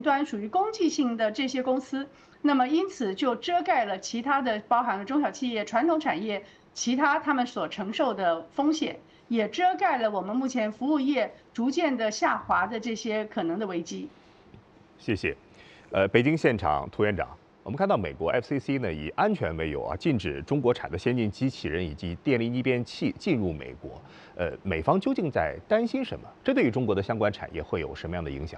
端属于公济性的这些公司，那么因此就遮盖了其他的，包含了中小企业、传统产业，其他他们所承受的风险，也遮盖了我们目前服务业逐渐的下滑的这些可能的危机。 谢谢。北京现场，涂院长，我们看到美国 FCC 呢以安全为由禁止中国产的先进机器人以及电力逆变器进入美国。美方究竟在担心什么？这对于中国的相关产业会有什么样的影响？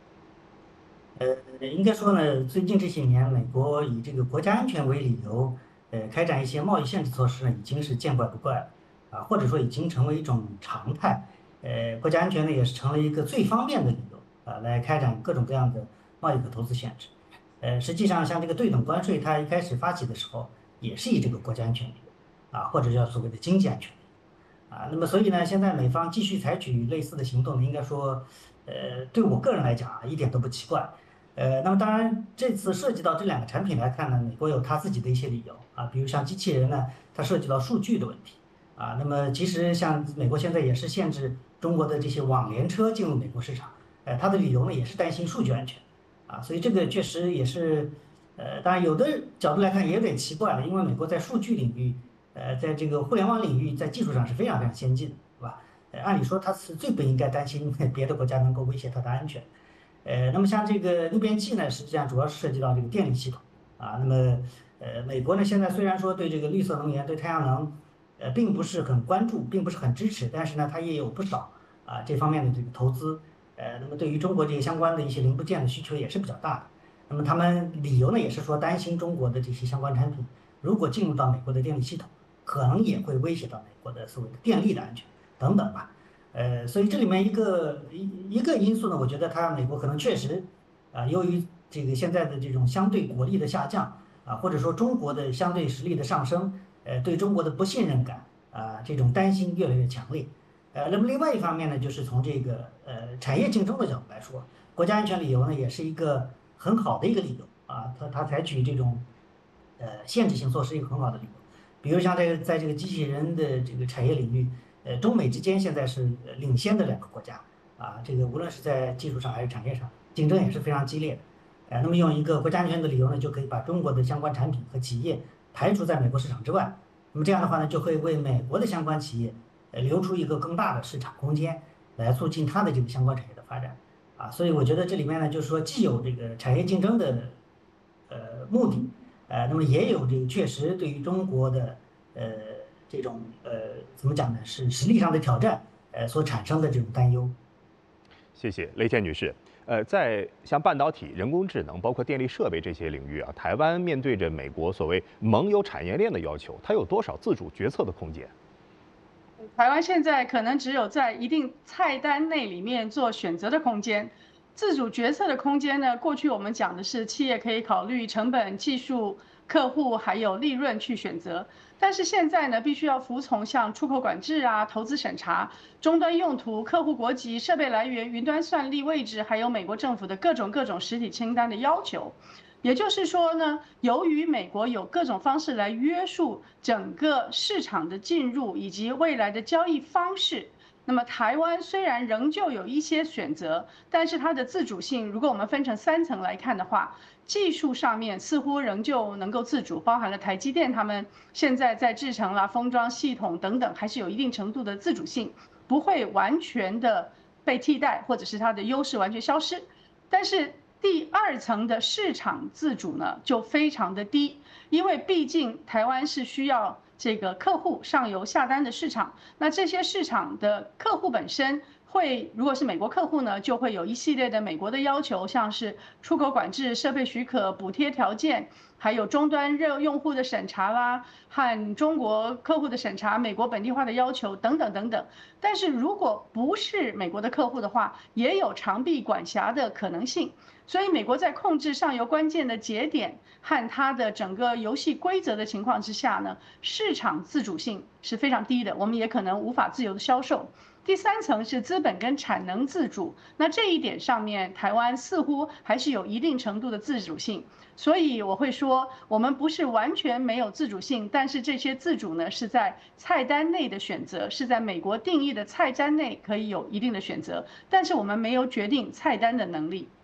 应该说呢，最近这些年，美国以这个国家安全为理由，开展一些贸易限制措施呢，已经是见怪不怪了，或者说已经成为一种常态。国家安全呢，也是成了一个最方便的理由来开展各种各样的贸易和投资限制。实际上像这个对等关税，它一开始发起的时候，也是以这个国家安全理由或者叫所谓的经济安全理由那么所以呢，现在美方继续采取类似的行动呢，应该说，对我个人来讲一点都不奇怪。那么当然，这次涉及到这两个产品来看呢，美国有它自己的一些理由比如像机器人呢，它涉及到数据的问题那么其实像美国现在也是限制中国的这些网联车进入美国市场，它的理由呢也是担心数据安全所以这个确实也是，当然有的角度来看也有点奇怪了，因为美国在数据领域，在这个互联网领域，在技术上是非常非常先进的，是吧？按理说它是最不应该担心别的国家能够威胁它的安全。那么像这个逆变器呢，实际上主要是涉及到这个电力系统那么美国呢现在虽然说对这个绿色能源、对太阳能，并不是很关注，并不是很支持，但是呢，它也有不少这方面的这个投资，那么对于中国这个相关的一些零部件的需求也是比较大的。那么他们理由呢也是说担心中国的这些相关产品如果进入到美国的电力系统，可能也会威胁到美国的所谓的电力的安全等等吧。所以这里面一个因素呢，我觉得它美国可能确实，由于这个现在的这种相对国力的下降或者说中国的相对实力的上升，对中国的不信任感这种担心越来越强烈。那么另外一方面呢，就是从这个产业竞争的角度来说，国家安全理由呢也是一个很好的一个理由它采取这种限制性措施一个很好的理由。比如像这个在这个机器人的这个产业领域。中美之间现在是领先的两个国家这个无论是在技术上还是产业上，竞争也是非常激烈的。那么用一个国家安全的理由呢，就可以把中国的相关产品和企业排除在美国市场之外。那么这样的话呢，就会为美国的相关企业留出一个更大的市场空间，来促进它的这个相关产业的发展所以我觉得这里面呢，就是说既有这个产业竞争的目的，那么也有这个确实对于中国的呃。这种怎么讲呢？是实力上的挑战，所产生的这种担忧。 谢谢雷倩女士。在像半导体、人工智能，包括电力设备这些领域台湾面对着美国所谓盟友产业链的要求，它有多少自主决策的空间？ 台湾现在可能只有在一定菜单内里面做选择的空间，自主决策的空间呢？过去我们讲的是企业可以考虑成本、技术、客户还有利润去选择，但是现在呢，必须要服从像出口管制投资审查、终端用途、客户国籍、设备来源、云端算力位置，还有美国政府的各种实体清单的要求。也就是说呢，由于美国有各种方式来约束整个市场的进入以及未来的交易方式，那么台湾虽然仍旧有一些选择，但是它的自主性，如果我们分成3层来看的话，技术上面似乎仍旧能够自主，包含了台积电他们现在在制程啦、封装系统等等，还是有一定程度的自主性，不会完全的被替代，或者是它的优势完全消失。但是第2层的市场自主呢，就非常的低，因为毕竟台湾是需要这个客户上游下单的市场，那这些市场的客户本身会，如果是美国客户呢，就会有一系列的美国的要求，像是出口管制、设备许可、补贴条件，还有终端用户的审查啦，和中国客户的审查、美国本地化的要求等等等等。但是如果不是美国的客户的话，也有长臂管辖的可能性。所以美国在控制上游关键的节点和它的整个游戏规则的情况之下呢，市场自主性是非常低的，我们也可能无法自由的销售。第3层是资本跟产能自主，那这一点上面，台湾似乎还是有一定程度的自主性。所以我会说，我们不是完全没有自主性，但是这些自主呢，是在菜单内的选择，是在美国定义的菜单内可以有一定的选择，但是我们没有决定菜单的能力。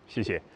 谢谢。